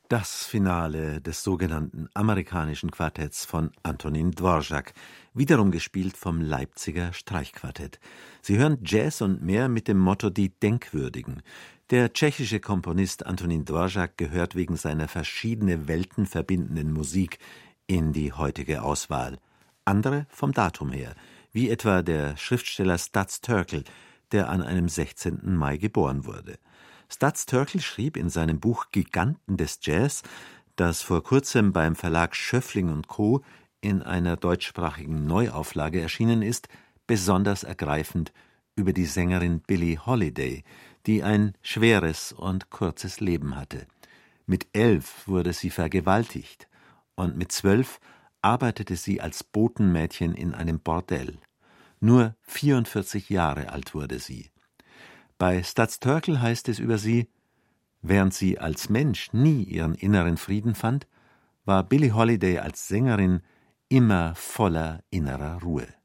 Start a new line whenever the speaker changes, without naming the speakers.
Das Finale des sogenannten amerikanischen Quartetts von Antonín Dvořák, wiederum gespielt vom Leipziger Streichquartett. Sie hören Jazz und mehr mit dem Motto »Die Denkwürdigen«. Der tschechische Komponist Antonín Dvořák gehört wegen seiner verschiedene Welten verbindenden Musik in die heutige Auswahl. Andere vom Datum her, wie etwa der Schriftsteller Stas Terkel, der an einem 16. Mai geboren wurde. Stas Terkel schrieb in seinem Buch »Giganten des Jazz«, das vor kurzem beim Verlag Schöffling & Co. in einer deutschsprachigen Neuauflage erschienen ist, besonders ergreifend über die Sängerin Billie Holiday, die ein schweres und kurzes Leben hatte. Mit 11 wurde sie vergewaltigt und mit 12 arbeitete sie als Botenmädchen in einem Bordell. Nur 44 Jahre alt wurde sie. Bei Stas Terkel heißt es über sie: Während sie als Mensch nie ihren inneren Frieden fand, war Billie Holiday als Sängerin immer voller innerer Ruhe.